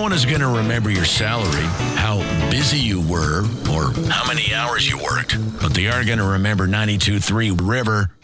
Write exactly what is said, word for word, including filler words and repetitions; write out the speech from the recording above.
one is going to remember your salary, how busy you were, or how many hours you worked. But they are going to remember ninety-two point three River